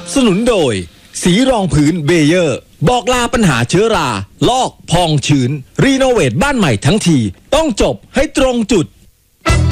สนุนโดยสีรองพื้นเบเยอร์บอกลาปัญหาเชื้อราลอกพองชื้นรีโนเวทบ้านใหม่ทั้งทีต้องจบให้ตรงจุด